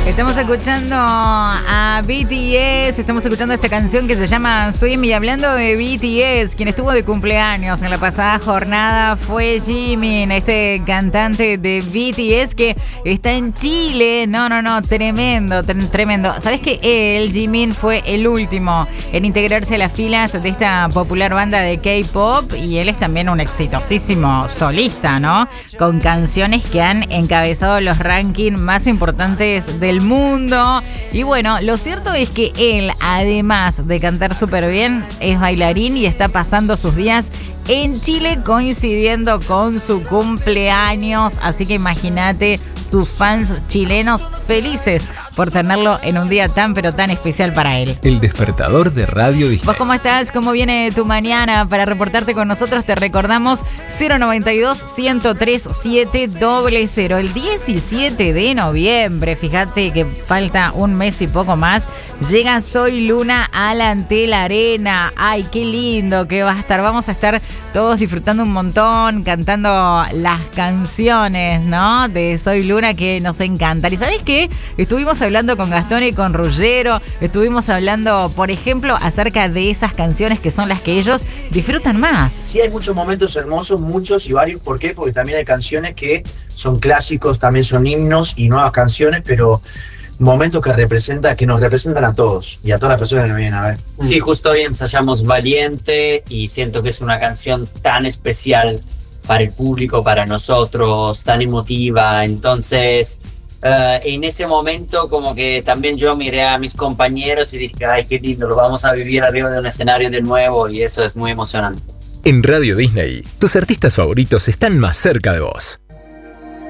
Estamos escuchando a BTS, estamos escuchando esta canción que se llama Swim. Y hablando de BTS, quien estuvo de cumpleaños en la pasada jornada fue Jimin, este cantante de BTS que está en Chile. No, tremendo. ¿Sabes que él, Jimin, fue el último en integrarse a las filas de esta popular banda de K-pop? Y él es también un exitosísimo solista, ¿no? Con canciones que han encabezado los rankings más importantes del mundo. Y bueno, lo cierto es que él, además de cantar súper bien, es bailarín y está pasando sus días en Chile coincidiendo con su cumpleaños. Así que imagínate sus fans chilenos felices por tenerlo en un día tan pero tan especial para él. El despertador de Radio Disney. ¿Vos cómo estás? ¿Cómo viene tu mañana? Para reportarte con nosotros te recordamos 092-103-700. El 17 de noviembre, fíjate que falta un mes y poco más, llega Soy Luna a la Antel Arena. Ay, qué lindo que va a estar. Vamos a estar todos disfrutando un montón, cantando las canciones, ¿no? De Soy Luna que nos encantan. ¿Y sabés qué? Estuvimos hablando con Gastón y con Ruggero, estuvimos hablando, por ejemplo, acerca de esas canciones que son las que ellos disfrutan más. Sí, hay muchos momentos hermosos, muchos y varios. ¿Por qué? Porque también hay canciones que son clásicos, también son himnos y nuevas canciones, pero momentos que nos representan a todos y a todas las personas que nos vienen a ver. Sí, justo hoy ensayamos Valiente y siento que es una canción tan especial para el público, para nosotros, tan emotiva. Entonces, en ese momento como que también yo miré a mis compañeros y dije, ay, qué lindo, lo vamos a vivir arriba de un escenario de nuevo, y eso es muy emocionante. En Radio Disney, tus artistas favoritos están más cerca de vos.